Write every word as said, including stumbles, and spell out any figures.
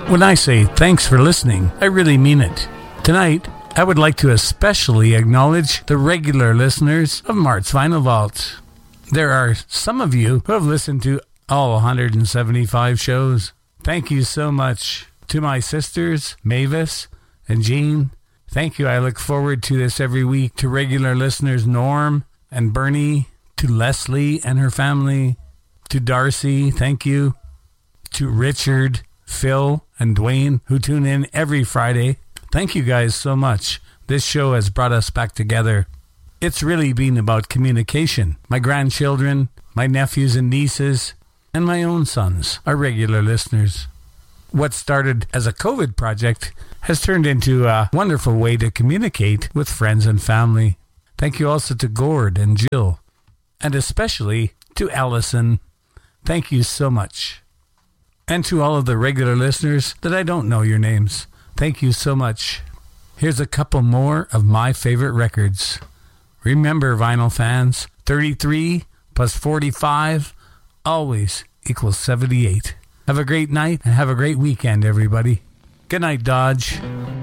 When I say thanks for listening, I really mean it. Tonight, I would like to especially acknowledge the regular listeners of Mart's Vinyl Vault. There are some of you who have listened to all one hundred seventy-five shows. Thank you so much. To my sisters, Mavis and Jean, thank you. I look forward to this every week. To regular listeners, Norm and Bernie. To Leslie and her family. To Darcy, thank you. To Richard, Phil, and Dwayne, who tune in every Friday. Thank you guys so much. This show has brought us back together. It's really been about communication. My grandchildren, my nephews and nieces, and my own sons are regular listeners. What started as a COVID project has turned into a wonderful way to communicate with friends and family. Thank you also to Gord and Jill, and especially to Allison. Thank you so much. And to all of the regular listeners that I don't know your names, thank you so much. Here's a couple more of my favorite records. Remember, vinyl fans, thirty-three plus forty-five always equals seventy-eight. Have a great night and have a great weekend, everybody. Good night, Dodge.